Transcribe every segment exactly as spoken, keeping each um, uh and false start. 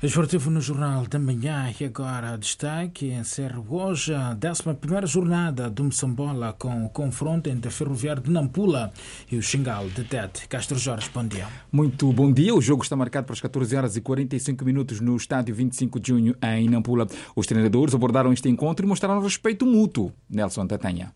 Esportivo no Jornal da Manhã e agora destaque encerra hoje a décima primeira jornada do Moçambola com o confronto entre a Ferroviária de Nampula e o Xingal de Tete. Castro Jorge, bom dia. Muito bom dia. O jogo está marcado para as catorze horas e quarenta e cinco minutos no estádio vinte e cinco de junho em Nampula. Os treinadores abordaram este encontro e mostraram respeito mútuo. Nelson Tatanha.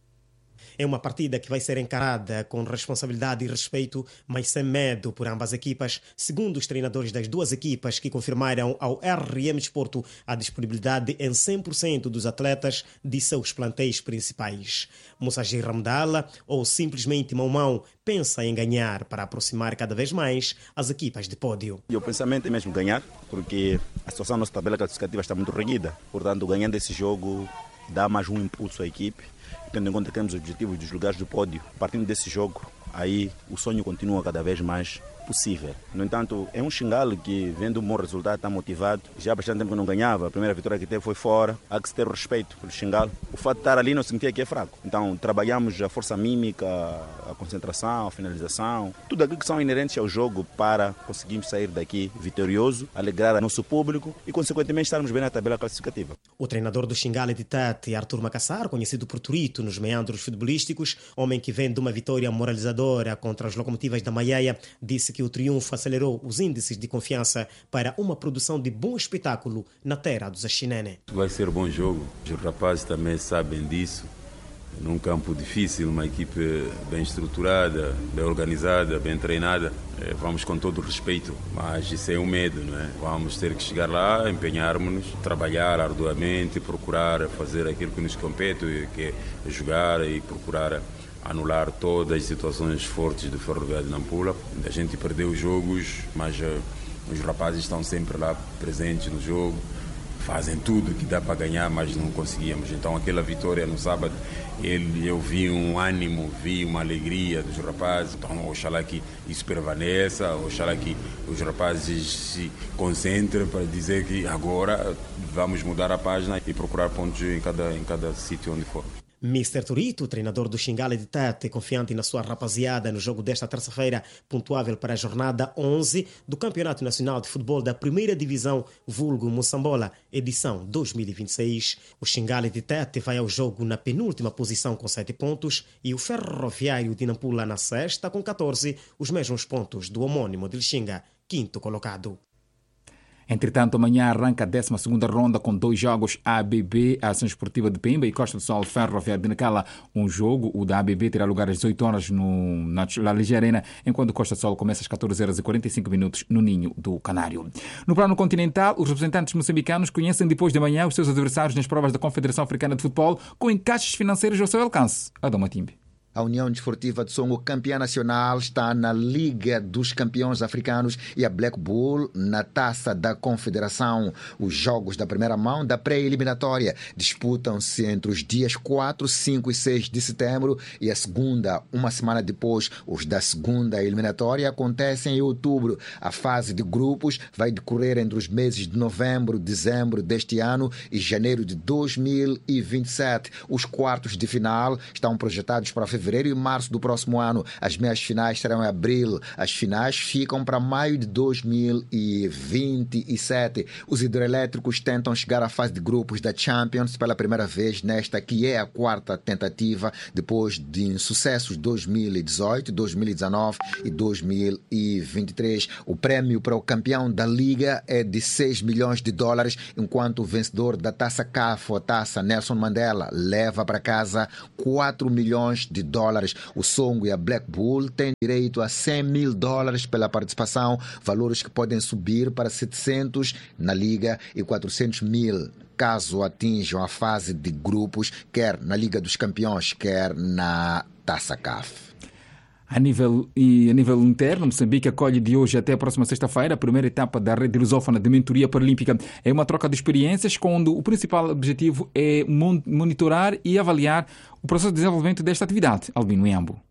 É uma partida que vai ser encarada com responsabilidade e respeito, mas sem medo por ambas equipas, segundo os treinadores das duas equipas que confirmaram ao R M Desporto a disponibilidade em cem por cento dos atletas de seus plantéis principais. Moussagir Ramdala, ou simplesmente Maumau, pensa em ganhar para aproximar cada vez mais as equipas de pódio. E o pensamento é mesmo ganhar, porque a situação da nossa tabela classificativa está muito reguida. Portanto, ganhando esse jogo dá mais um impulso à equipe, tendo em conta que temos os objetivos dos lugares do pódio. Partindo desse jogo, aí o sonho continua cada vez mais possível. No entanto, é um Xingal que, vendo um bom resultado, está motivado. Já há bastante tempo que não ganhava. A primeira vitória que teve foi fora. Há que se ter respeito pelo Xingal. O fato de estar ali não significa que é fraco. Então, trabalhamos a força mímica, a concentração, a finalização, tudo aquilo que são inerentes ao jogo para conseguirmos sair daqui vitorioso, alegrar o nosso público e, consequentemente, estarmos bem na tabela classificativa. O treinador do Xingal de Tete, Arthur Macassar, conhecido por Turito nos meandros futebolísticos, homem que vem de uma vitória moralizadora contra as locomotivas da Maieia, disse que o triunfo acelerou os índices de confiança para uma produção de bom espetáculo na terra dos Axinene. Vai ser um bom jogo, os rapazes também sabem disso. Num campo difícil, uma equipe bem estruturada, bem organizada, bem treinada. Vamos com todo o respeito, mas isso é um medo, não é? Vamos ter que chegar lá, empenharmos-nos, trabalhar arduamente, procurar fazer aquilo que nos compete, que é jogar e procurar anular todas as situações fortes do Ferroviário de Nampula. A gente perdeu os jogos, mas uh, os rapazes estão sempre lá presentes no jogo, fazem tudo que dá para ganhar, mas não conseguíamos. Então aquela vitória no sábado, ele, eu vi um ânimo, vi uma alegria dos rapazes. Então oxalá que isso permaneça, oxalá que os rapazes se concentrem para dizer que agora vamos mudar a página e procurar pontos em cada, em cada sítio onde for. mister Turito, treinador do Xingal de Tete, confiante na sua rapaziada no jogo desta terça-feira, pontuável para a jornada onze do Campeonato Nacional de Futebol da Primeira Divisão, vulgo Moçambola, edição dois mil e vinte e seis. O Xingal de Tete vai ao jogo na penúltima posição com sete pontos e o Ferroviário de Nampula na sexta com catorze, os mesmos pontos do homônimo de Lixinga, quinto colocado. Entretanto, amanhã arranca a décima segunda ronda com dois jogos A B B, a Ação Esportiva de Pemba e Costa do Sol Ferroviário de Nacala. Um jogo, o da A B B, terá lugar às dezoito horas no, na, na Liga Arena, enquanto o Costa do Sol começa às catorze horas e quarenta e cinco minutos no Ninho do Canário. No plano continental, os representantes moçambicanos conhecem depois de amanhã os seus adversários nas provas da Confederação Africana de Futebol com encaixes financeiros ao seu alcance. Adão Matimbe. A União Desportiva de Songo, campeã nacional, está na Liga dos Campeões Africanos e a Black Bull na Taça da Confederação. Os jogos da primeira mão da pré-eliminatória disputam-se entre os dias quatro, cinco e seis de setembro e a segunda, uma semana depois. Os da segunda eliminatória acontecem em outubro. A fase de grupos vai decorrer entre os meses de novembro, dezembro deste ano e janeiro de dois mil e vinte e sete. Os quartos de final estão projetados para fevereiro e março do próximo ano. As meias finais serão em abril. As finais ficam para maio de dois mil e vinte e sete. Os hidroelétricos tentam chegar à fase de grupos da Champions pela primeira vez nesta que é a quarta tentativa depois de insucessos dois mil e dezoito, dois mil e dezenove e dois mil e vinte e três. O prémio para o campeão da Liga é de seis milhões de dólares, enquanto o vencedor da Taça C A F, a Taça Nelson Mandela, leva para casa quatro milhões de dólares. O Songo e a Black Bull têm direito a cem mil dólares pela participação, valores que podem subir para setecentos na Liga e quatrocentos mil caso atinjam a fase de grupos, quer na Liga dos Campeões, quer na Taça C A F. A nível, e a nível interno, Moçambique acolhe de hoje até a próxima sexta-feira a primeira etapa da rede lusófona de mentoria paralímpica. É uma troca de experiências, onde o principal objetivo é monitorar e avaliar o processo de desenvolvimento desta atividade. Albino Iambo.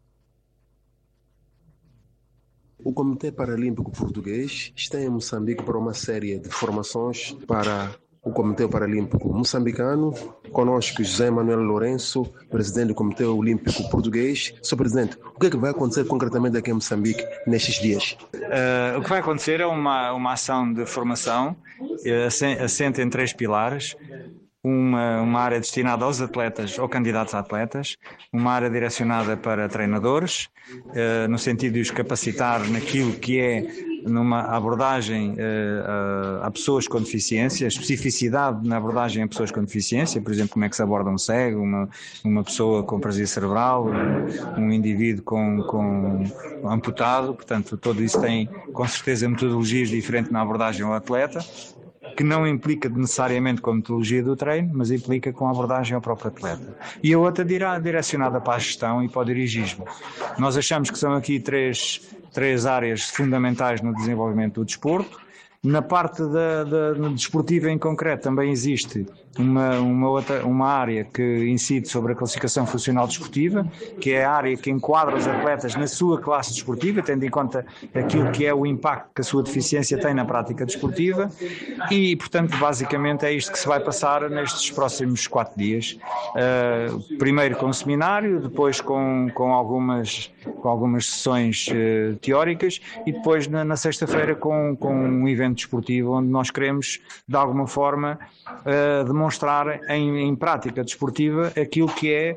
O Comitê Paralímpico Português está em Moçambique para uma série de formações para o Comitê Paralímpico Moçambicano Conosco José Manuel Lourenço, presidente do Comitê Olímpico Português. Senhor Presidente, o que é que vai acontecer concretamente aqui em Moçambique nestes dias? Uh, o que vai acontecer é uma, uma ação de formação uh, assente em três pilares. Uma, uma área destinada aos atletas ou candidatos a atletas, uma área direcionada para treinadores, uh, no sentido de os capacitar naquilo que é numa abordagem uh, a pessoas com deficiência, especificidade na abordagem a pessoas com deficiência, por exemplo, como é que se aborda um cego, uma, uma pessoa com paralisia cerebral, um, um indivíduo com, com amputado, portanto, tudo isso tem com certeza metodologias diferentes na abordagem ao atleta, que não implica necessariamente com a metodologia do treino, mas implica com a abordagem ao próprio atleta. E a outra dirá, direcionada para a gestão e para o dirigismo. Nós achamos que são aqui três, três áreas fundamentais no desenvolvimento do desporto. Na parte da, da, no desportivo em concreto também existe uma, uma, outra, uma área que incide sobre a classificação funcional desportiva, que é a área que enquadra os atletas na sua classe desportiva, tendo em conta aquilo que é o impacto que a sua deficiência tem na prática desportiva e, portanto, basicamente é isto que se vai passar nestes próximos quatro dias. Uh, primeiro com o seminário, depois com, com, algumas, com algumas sessões uh, teóricas e depois na, na sexta-feira com, com um evento desportivo onde nós queremos, de alguma forma, uh, demonstrar em, em prática desportiva aquilo que é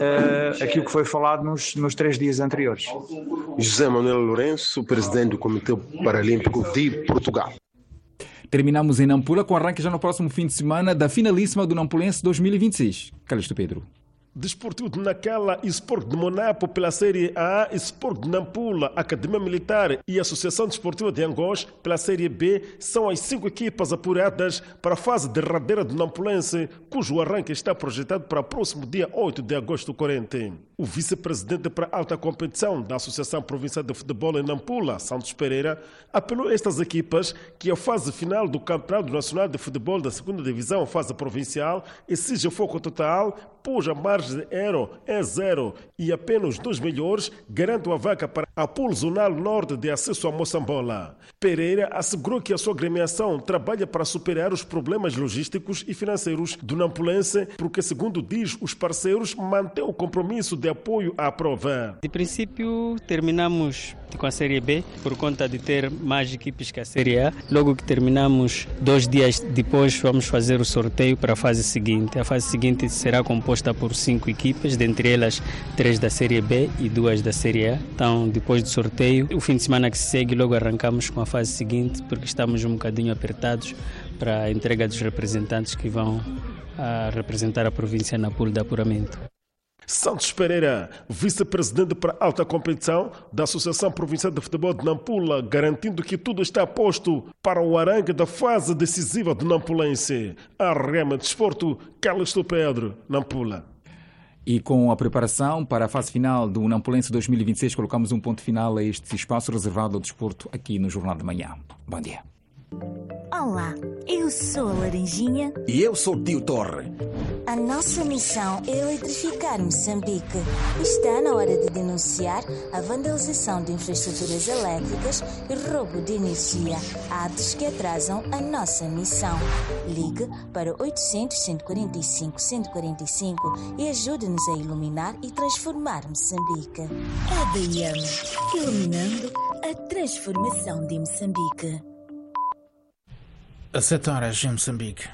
uh, aquilo que foi falado nos, nos três dias anteriores. José Manuel Lourenço, presidente do Comitê Paralímpico de Portugal. Terminamos em Nampula com arranque já no próximo fim de semana da finalíssima do Nampulense dois mil e vinte e seis. Calixto Pedro. Desportivo de Nacala, Sport de Monapo pela Série A, Sport de Nampula, Academia Militar e Associação Desportiva de Angós pela Série B são as cinco equipas apuradas para a fase derradeira do Nampulense, cujo arranque está projetado para o próximo dia oito de agosto corrente. O vice-presidente para a alta competição da Associação Provincial de Futebol em Nampula, Santos Pereira, apelou a estas equipas que a fase final do Campeonato Nacional de Futebol da segunda Divisão, fase provincial, exige foco total, pois a margem de erro é zero e apenas dois melhores garantem a vaga para a Pool Zonal Norte de acesso a Moçambola. Pereira assegurou que a sua agremiação trabalha para superar os problemas logísticos e financeiros do Nampulense, porque, segundo diz, os parceiros mantêm o compromisso de apoio à prova. De princípio, terminamos com a Série B por conta de ter mais equipes que a Série A. Logo que terminamos, dois dias depois, vamos fazer o sorteio para a fase seguinte. A fase seguinte será composta por cinco equipas, dentre elas três da Série B e duas da Série A. Então, depois do sorteio, o fim de semana que se segue, logo arrancamos com a fase seguinte, porque estamos um bocadinho apertados para a entrega dos representantes que vão a representar a província na pool de apuramento. Santos Pereira, vice-presidente para a alta competição da Associação Provincial de Futebol de Nampula, garantindo que tudo está posto para o arranque da fase decisiva do Nampulense. A Rema de Desporto, Calixto Pedro, Nampula. E com a preparação para a fase final do Nampulense dois mil e vinte e seis, colocamos um ponto final a este espaço reservado ao desporto aqui no Jornal de Manhã. Bom dia. Olá, eu sou a Laranjinha. E eu sou o Tio Torre. A nossa missão é eletrificar Moçambique. Está na hora de denunciar a vandalização de infraestruturas elétricas e roubo de energia, atos que atrasam a nossa missão. Ligue para oitocentos, cento e quarenta e cinco, cento e quarenta e cinco e ajude-nos a iluminar e transformar Moçambique. A D I M, iluminando a transformação de Moçambique. A sete horas em Moçambique.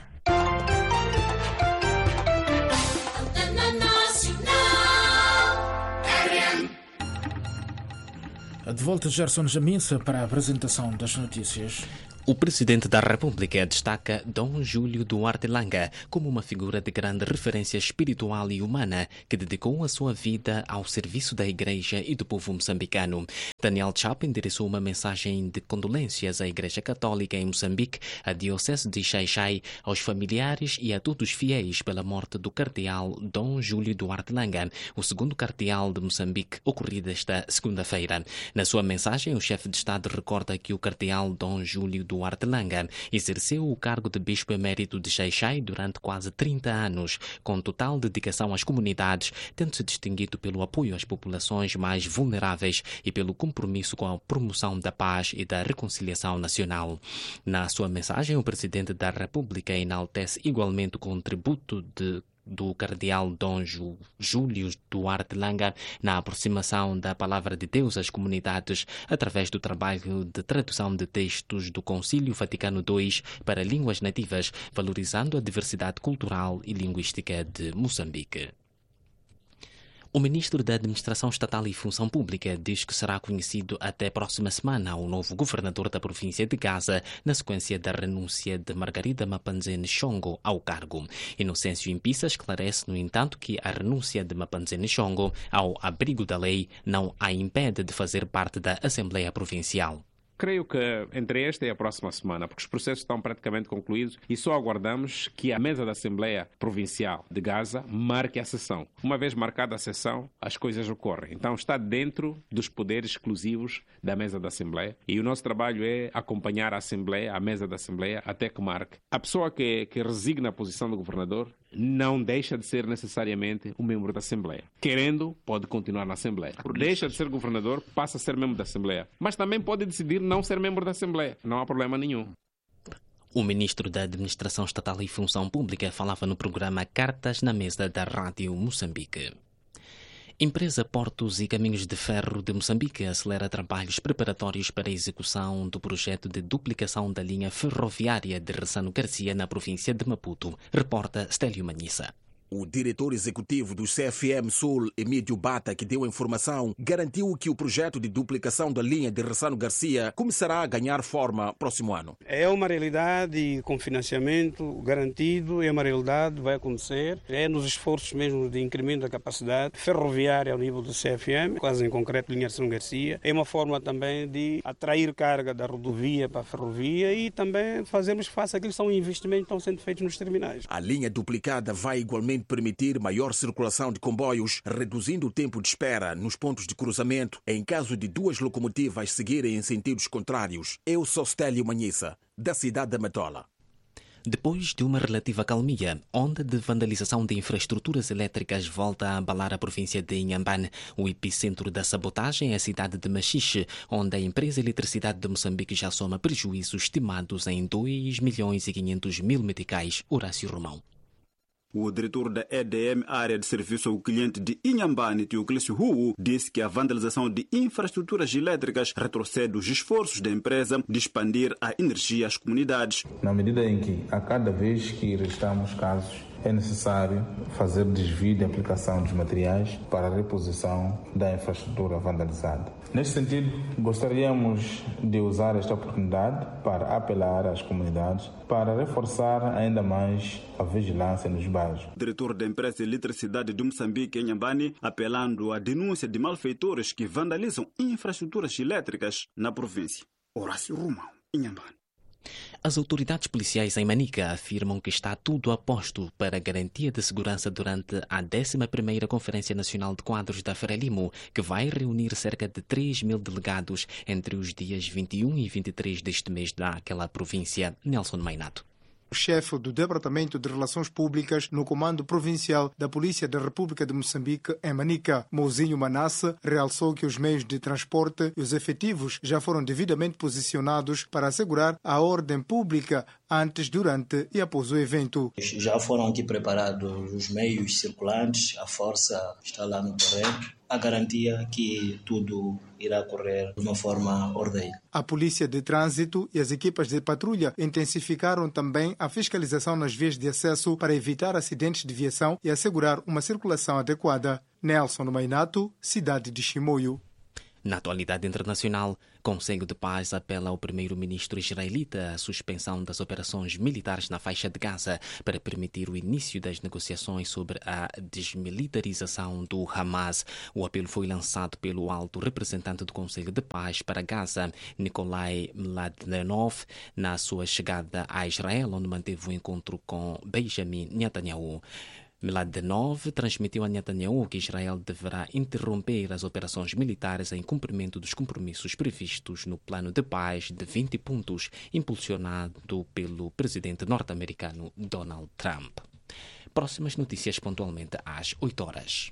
De volta, Gerson Jamissa para a apresentação das notícias. O Presidente da República destaca Dom Júlio Duarte Langa como uma figura de grande referência espiritual e humana que dedicou a sua vida ao serviço da Igreja e do povo moçambicano. Daniel Chapo endereçou uma mensagem de condolências à Igreja Católica em Moçambique, à Diocese de Xai-Xai, aos familiares e a todos os fiéis pela morte do cardeal Dom Júlio Duarte Langa, o segundo cardeal de Moçambique, ocorrida esta segunda-feira. Na sua mensagem, o chefe de Estado recorda que o cardeal Dom Júlio Duarte Duarte Langa exerceu o cargo de bispo emérito de Xai-Xai durante quase trinta anos, com total dedicação às comunidades, tendo-se distinguido pelo apoio às populações mais vulneráveis e pelo compromisso com a promoção da paz e da reconciliação nacional. Na sua mensagem, o Presidente da República enaltece igualmente o contributo de do cardeal Dom Júlio Duarte Langa na aproximação da Palavra de Deus às comunidades através do trabalho de tradução de textos do Concílio Vaticano dois para línguas nativas, valorizando a diversidade cultural e linguística de Moçambique. O ministro da Administração Estatal e Função Pública diz que será conhecido até a próxima semana o novo governador da província de Gaza, na sequência da renúncia de Margarida Mapanzene Chongo ao cargo. Inocêncio Impissa esclarece, no entanto, que a renúncia de Mapanzene Chongo ao abrigo da lei não a impede de fazer parte da Assembleia Provincial. Creio que entre esta e a próxima semana, porque os processos estão praticamente concluídos e só aguardamos que a mesa da Assembleia Provincial de Gaza marque a sessão. Uma vez marcada a sessão, as coisas ocorrem. Então está dentro dos poderes exclusivos da mesa da Assembleia e o nosso trabalho é acompanhar a Assembleia, a mesa da Assembleia, até que marque. A pessoa que, que resigna a posição do governador não deixa de ser necessariamente um membro da Assembleia. Querendo, pode continuar na Assembleia. Deixa de ser governador, passa a ser membro da Assembleia. Mas também pode decidir não ser membro da Assembleia. Não há problema nenhum. O ministro da Administração Estatal e Função Pública falava no programa Cartas na Mesa da Rádio Moçambique. Empresa Portos e Caminhos de Ferro de Moçambique acelera trabalhos preparatórios para a execução do projeto de duplicação da linha ferroviária de Ressano Garcia na província de Maputo. Reporta Stélio Manhissa. O diretor executivo do C F M Sul, Emílio Bata, que deu a informação, garantiu que o projeto de duplicação da linha de Ressano Garcia começará a ganhar forma próximo ano. É uma realidade com financiamento garantido, é uma realidade, vai acontecer. É nos esforços mesmo de incremento da capacidade ferroviária ao nível do C F M, quase em concreto linha Ressano Garcia. É uma forma também de atrair carga da rodovia para a ferrovia e também fazermos face àqueles que são investimentos que estão sendo feitos nos terminais. A linha duplicada vai igualmente permitir maior circulação de comboios, reduzindo o tempo de espera nos pontos de cruzamento em caso de duas locomotivas seguirem em sentidos contrários. Eu sou Stélio Manhissa, da cidade da Matola. Depois de uma relativa calmia, onda de vandalização de infraestruturas elétricas volta a abalar a província de Inhambane. O epicentro da sabotagem é a cidade de Machixe, onde a empresa Eletricidade de Moçambique já soma prejuízos estimados em dois milhões e quinhentos mil meticais. Horácio Romão. O diretor da E D M, área de serviço ao cliente de Inhambane, Teoclésio Hu, disse que a vandalização de infraestruturas elétricas retrocede os esforços da empresa de expandir a energia às comunidades. Na medida em que, a cada vez que registramos casos, é necessário fazer desvio de aplicação dos materiais para a reposição da infraestrutura vandalizada. Neste sentido, gostaríamos de usar esta oportunidade para apelar às comunidades para reforçar ainda mais a vigilância nos bairros. O diretor da empresa Eletricidade de Moçambique, Inhambane, apelando à denúncia de malfeitores que vandalizam infraestruturas elétricas na província. Horácio Romão, Inhambane. As autoridades policiais em Manica afirmam que está tudo a posto para a garantia de segurança durante a décima primeira Conferência Nacional de Quadros da Frelimo, que vai reunir cerca de três mil delegados entre os dias vinte e um e vinte e três deste mês daquela província. Nelson Mainato. O chefe do Departamento de Relações Públicas no Comando Provincial da Polícia da República de Moçambique, em Manica, Mouzinho Manasse, realçou que os meios de transporte e os efetivos já foram devidamente posicionados para assegurar a ordem pública antes, durante e após o evento. Já foram aqui preparados os meios circulantes, a força está lá no terreno, a garantia que tudo irá correr de uma forma ordeira. A Polícia de Trânsito e as equipas de patrulha intensificaram também a fiscalização nas vias de acesso para evitar acidentes de viação e assegurar uma circulação adequada. Nelson Mainato, cidade de Chimoio. Na atualidade internacional, Conselho de Paz apela ao primeiro-ministro israelita à suspensão das operações militares na faixa de Gaza para permitir o início das negociações sobre a desmilitarização do Hamas. O apelo foi lançado pelo alto representante do Conselho de Paz para Gaza, Nikolai Mladenov, na sua chegada a Israel, onde manteve um encontro com Benjamin Netanyahu. Mladenov transmitiu a Netanyahu que Israel deverá interromper as operações militares em cumprimento dos compromissos previstos no plano de paz de vinte pontos, impulsionado pelo presidente norte-americano Donald Trump. Próximas notícias pontualmente às oito horas.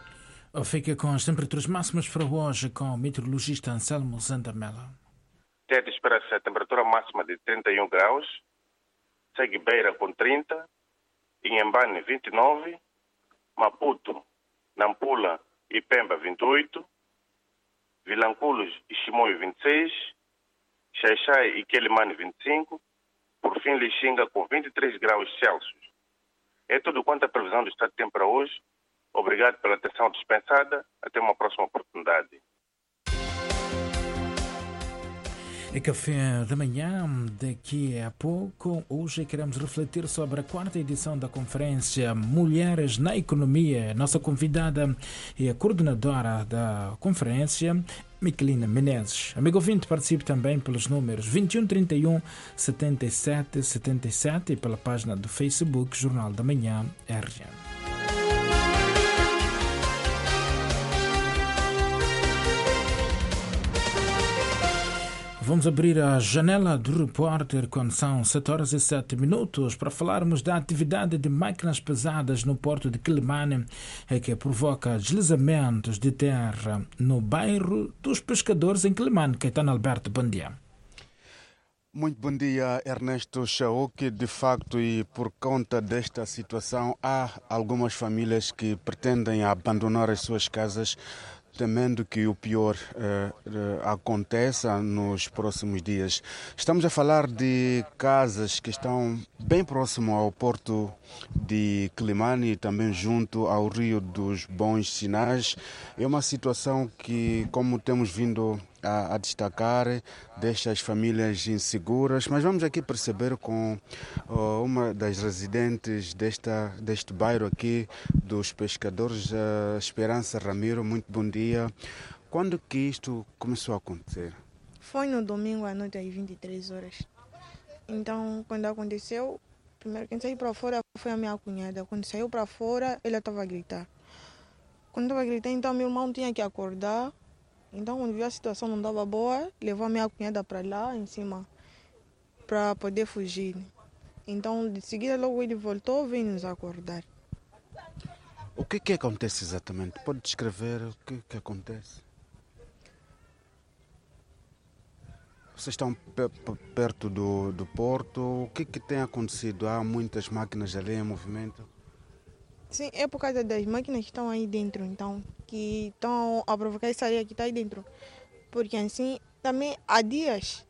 Fica com as temperaturas máximas para hoje com o meteorologista Anselmo Zandamela. Tete espera-se a temperatura máxima de trinta e um graus, segue Beira com trinta, Inhambane vinte e nove, Maputo, Nampula e Pemba vinte e oito, Vilanculos e Chimoio vinte e seis, Xaixai e Quelimane vinte e cinco, por fim Lixinga com vinte e três graus Celsius. É tudo quanto a previsão do estado de tempo para hoje. Obrigado pela atenção dispensada. Até uma próxima oportunidade. É café da manhã, daqui a pouco. Hoje queremos refletir sobre a quarta edição da conferência Mulheres na Economia. Nossa convidada é a coordenadora da conferência, Miquelina Menezes. Amigo ouvinte, participe também pelos números vinte e um, trinta e um, setenta e sete, setenta e sete e pela página do Facebook Jornal da Manhã R J. Vamos abrir a janela do repórter quando são sete horas e sete minutos para falarmos da atividade de máquinas pesadas no porto de Quelimane, que provoca deslizamentos de terra no bairro dos Pescadores em Quelimane. Caetano Alberto, bom dia. Muito bom dia, Ernesto Chaoque. De facto, e por conta desta situação, há algumas famílias que pretendem abandonar as suas casas, temendo que o pior uh, uh, aconteça nos próximos dias. Estamos a falar de casas que estão bem próximo ao porto de Quelimane e também junto ao Rio dos Bons Sinais. É uma situação que, como temos vindo a, a destacar, deixa as famílias inseguras, mas vamos aqui perceber com uh, uma das residentes desta, deste bairro aqui, dos Pescadores, uh, Esperança Ramiro. Muito bom dia. Quando que isto começou a acontecer? Foi no domingo à noite, às vinte e três horas. Então, quando aconteceu, primeiro quem saiu para fora foi a minha cunhada. Quando saiu para fora, ela estava a gritar. Quando estava a gritar, então meu irmão tinha que acordar. Então, quando viu a situação não estava boa, levou a minha cunhada para lá, em cima, para poder fugir. Então, de seguida, logo ele voltou, veio nos acordar. O que que acontece exatamente? Pode descrever o que que acontece? Vocês estão perto do, do porto. O que que tem acontecido? Há muitas máquinas ali em movimento? Sim, é por causa das máquinas que estão aí dentro, então, que estão a provocar essa areia que está aí dentro. Porque assim, também há dias,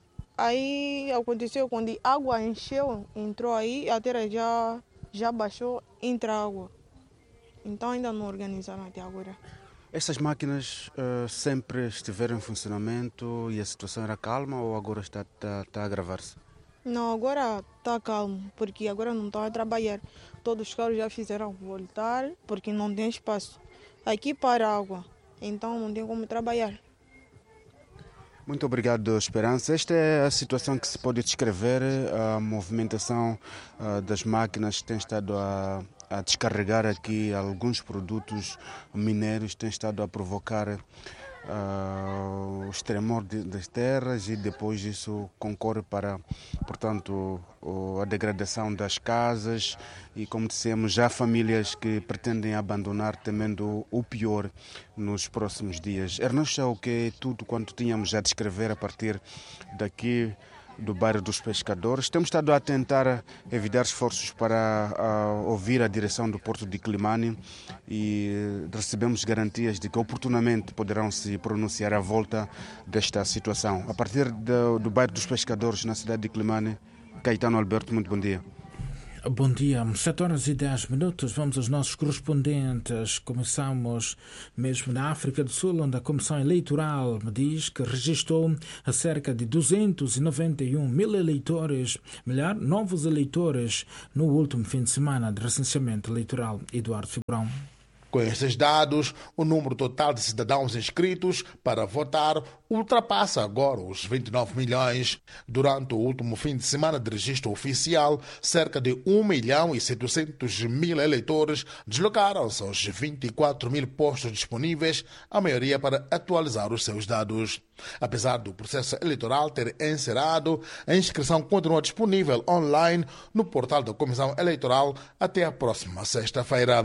aí aconteceu quando a água encheu, entrou aí, a terra já, já baixou, entra água. Então ainda não organizaram até agora. Essas máquinas uh, sempre estiveram em funcionamento e a situação era calma ou agora está, está, está a agravar-se? Não, agora está calmo, porque agora não estão a trabalhar. Todos os carros já fizeram voltar, porque não tem espaço. Aqui para água, então não tem como trabalhar. Muito obrigado, Esperança. Esta é a situação que se pode descrever. A movimentação uh, das máquinas tem estado a, a descarregar aqui alguns produtos minérios, tem estado a provocar Uh, o extremor de, das terras e depois isso concorre para, portanto, o, a degradação das casas e, como dissemos, já há famílias que pretendem abandonar temendo o pior nos próximos dias. Ernesto, o que é tudo quanto tínhamos a descrever a partir daqui do bairro dos Pescadores. Temos estado a tentar evitar esforços para uh, ouvir a direção do porto de Quelimane e recebemos garantias de que oportunamente poderão se pronunciar à volta desta situação. A partir do, do bairro dos Pescadores, na cidade de Quelimane, Caetano Alberto, muito bom dia. Bom dia, sete horas e dez minutos, vamos aos nossos correspondentes. Começamos mesmo na África do Sul, onde a Comissão Eleitoral me diz que registrou a cerca de duzentos e noventa e um mil eleitores, melhor, novos eleitores, no último fim de semana de recenseamento eleitoral. Eduardo Fibrão. Com estes dados, o número total de cidadãos inscritos para votar ultrapassa agora os vinte e nove milhões. Durante o último fim de semana de registro oficial, cerca de um milhão e setecentos mil eleitores deslocaram-se aos vinte e quatro mil postos disponíveis, a maioria para atualizar os seus dados. Apesar do processo eleitoral ter encerrado, a inscrição continua disponível online no portal da Comissão Eleitoral até a próxima sexta-feira.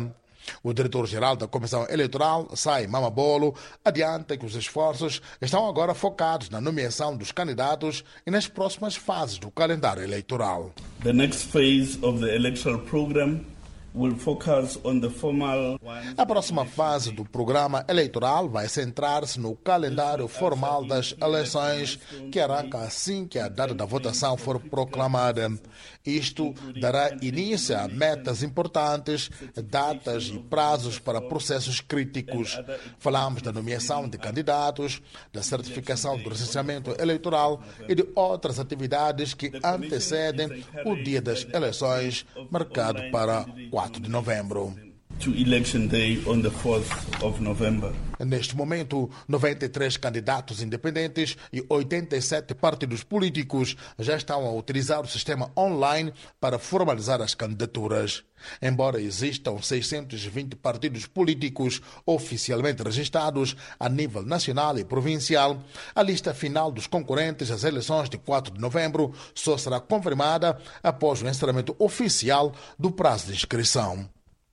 O diretor-geral da Comissão Eleitoral, Sai Mamabolo, adianta que os esforços estão agora focados na nomeação dos candidatos e nas próximas fases do calendário eleitoral. The next phase of the electoral program will focus on the formal... A próxima fase do programa eleitoral vai centrar-se no calendário formal das eleições, que arranca assim que a data da votação for proclamada. Isto dará início a metas importantes, datas e prazos para processos críticos. Falamos da nomeação de candidatos, da certificação do recenseamento eleitoral e de outras atividades que antecedem o dia das eleições, marcado para quatro de novembro. To election day on the fourth of November. Neste momento, noventa e três candidatos independentes e oitenta e sete partidos políticos já estão a utilizar o sistema online para formalizar as candidaturas. Embora existam seiscentos e vinte partidos políticos oficialmente registrados a nível nacional e provincial, a lista final dos concorrentes às eleições de quatro de novembro só será confirmada após o encerramento oficial do prazo de inscrição.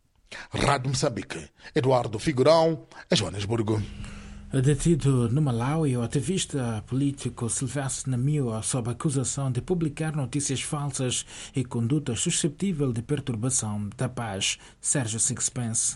Rádio Moçambique, Eduardo Figurão, Joanesburgo. Detido no Malawi, o ativista político Silvestre Namio sob acusação de publicar notícias falsas e condutas suscetíveis de perturbação da paz. Sérgio Sixpence.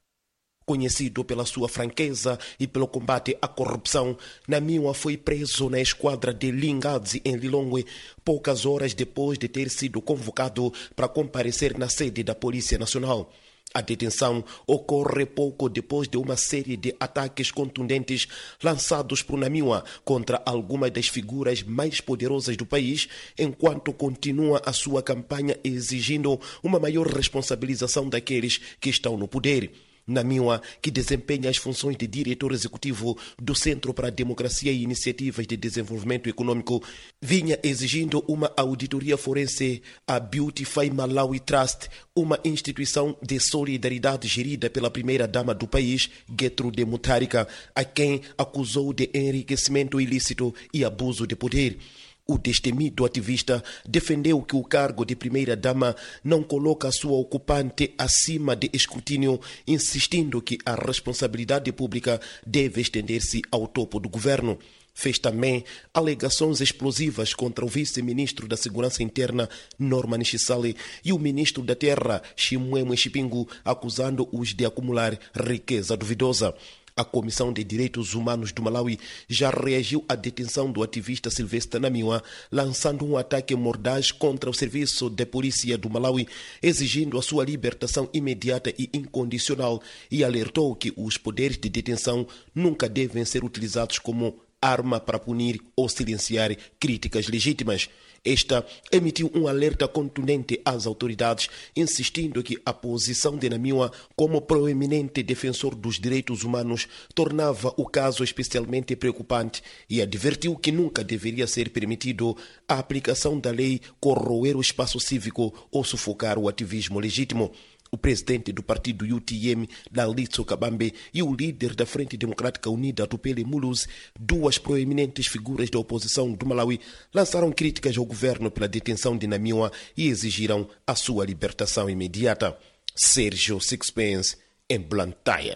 Conhecido pela sua franqueza e pelo combate à corrupção, Namio foi preso na esquadra de Lingadzi, em Lilongwe, poucas horas depois de ter sido convocado para comparecer na sede da Polícia Nacional. A detenção ocorre pouco depois de uma série de ataques contundentes lançados por Namio contra algumas das figuras mais poderosas do país, enquanto continua a sua campanha exigindo uma maior responsabilização daqueles que estão no poder. Namio, que desempenha as funções de diretor executivo do Centro para a Democracia e Iniciativas de Desenvolvimento Econômico, vinha exigindo uma auditoria forense à Beautify Malawi Trust, uma instituição de solidariedade gerida pela primeira-dama do país, Gertrude Mutharika, a quem acusou de enriquecimento ilícito e abuso de poder. O destemido ativista defendeu que o cargo de primeira-dama não coloca a sua ocupante acima de escrutínio, insistindo que a responsabilidade pública deve estender-se ao topo do governo. Fez também alegações explosivas contra o vice-ministro da Segurança Interna, Norman Chisale, e o ministro da Terra, Chimwemwe Chipingu, acusando-os de acumular riqueza duvidosa. A Comissão de Direitos Humanos do Malawi já reagiu à detenção do ativista Silvestre Namio, lançando um ataque mordaz contra o Serviço de Polícia do Malawi, exigindo a sua libertação imediata e incondicional, e alertou que os poderes de detenção nunca devem ser utilizados como arma para punir ou silenciar críticas legítimas. Esta emitiu um alerta contundente às autoridades, insistindo que a posição de Namio como proeminente defensor dos direitos humanos tornava o caso especialmente preocupante, e advertiu que nunca deveria ser permitido a aplicação da lei corroer o espaço cívico ou sufocar o ativismo legítimo. O presidente do partido U T M, Dalitso Kabambe, e o líder da Frente Democrática Unida, Tupele Muluz, duas proeminentes figuras da oposição do Malawi, lançaram críticas ao governo pela detenção de Namio e exigiram a sua libertação imediata. Sérgio Sixpence, em Blantyre.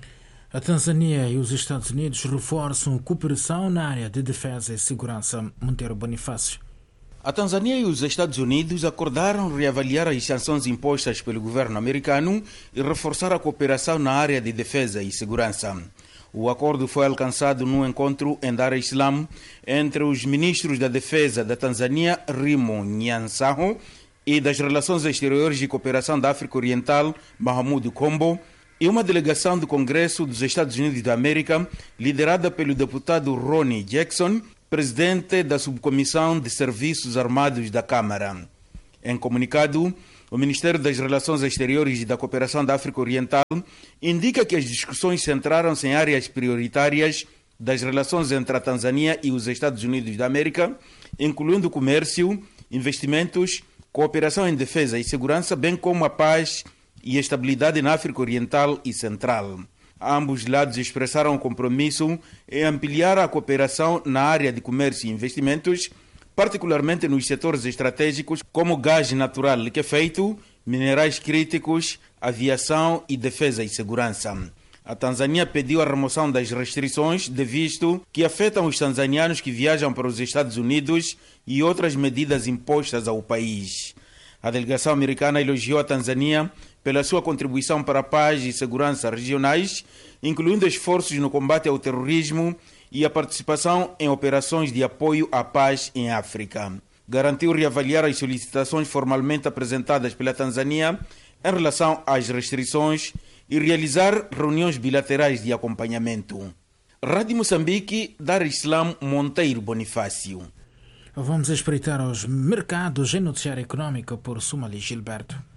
A Tanzânia e os Estados Unidos reforçam a cooperação na área de defesa e segurança. Monteiro Bonifácio. A Tanzânia e os Estados Unidos acordaram reavaliar as sanções impostas pelo governo americano e reforçar a cooperação na área de defesa e segurança. O acordo foi alcançado num encontro em Dar es Salaam entre os ministros da Defesa da Tanzânia, Rimo Nyansaho, e das Relações Exteriores e Cooperação da África Oriental, Mahamudu Kombo, e uma delegação do Congresso dos Estados Unidos da América, liderada pelo deputado Ronnie Jackson, presidente da Subcomissão de Serviços Armados da Câmara. Em comunicado, o Ministério das Relações Exteriores e da Cooperação da África Oriental indica que as discussões centraram-se em áreas prioritárias das relações entre a Tanzânia e os Estados Unidos da América, incluindo comércio, investimentos, cooperação em defesa e segurança, bem como a paz e a estabilidade na África Oriental e Central. Ambos lados expressaram o compromisso em ampliar a cooperação na área de comércio e investimentos, particularmente nos setores estratégicos como gás natural liquefeito, minerais críticos, aviação e defesa e segurança. A Tanzânia pediu a remoção das restrições de visto que afetam os tanzanianos que viajam para os Estados Unidos e outras medidas impostas ao país. A delegação americana elogiou a Tanzânia pela sua contribuição para a paz e segurança regionais, incluindo esforços no combate ao terrorismo e a participação em operações de apoio à paz em África. Garantiu reavaliar as solicitações formalmente apresentadas pela Tanzânia em relação às restrições e realizar reuniões bilaterais de acompanhamento. Rádio Moçambique, Dar Islam Monteiro Bonifácio. Vamos espreitar os mercados em noticiário econômico por Sumali Gilberto.